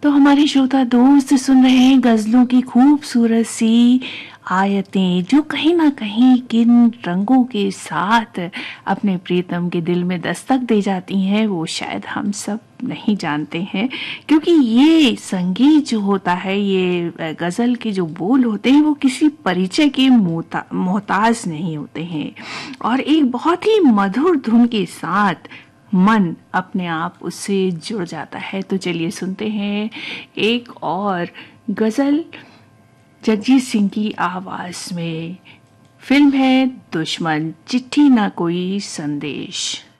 तो हमारे श्रोता दोस्त सुन रहे हैं गज़लों की खूबसूरत सी आयतें, जो कहीं ना कहीं किन रंगों के साथ अपने प्रीतम के दिल में दस्तक दे जाती हैं वो शायद हम सब नहीं जानते हैं। क्योंकि ये संगीत जो होता है, ये गज़ल के जो बोल होते हैं, वो किसी परिचय के मोहताज नहीं होते हैं और एक बहुत ही मधुर धुन के साथ मन अपने आप उससे जुड़ जाता है। तो चलिए सुनते हैं एक और गज़ल जगजीत सिंह की आवाज़ में। फिल्म है दुश्मन, चिट्ठी ना कोई संदेश।